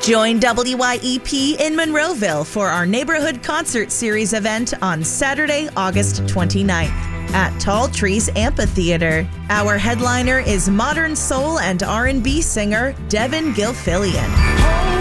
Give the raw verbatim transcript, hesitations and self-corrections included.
Join W Y E P in Monroeville for our Neighborhood Concert Series event on Saturday, August twenty-ninth at Tall Trees Amphitheater. Our headliner is modern soul and R and B singer Devin Gilfillian.